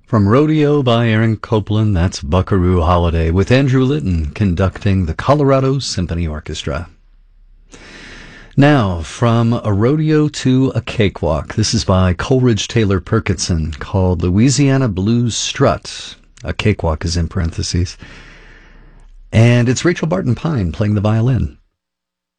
From Rodeo by Aaron Copland, that's Buckaroo Holiday, with Andrew Litton conducting the Colorado Symphony Orchestra. Now, from a rodeo to a cakewalk. This is by Coleridge Taylor Perkitson, called Louisiana Blues Strut. A cakewalk is in parentheses. And it's Rachel Barton Pine playing the violin.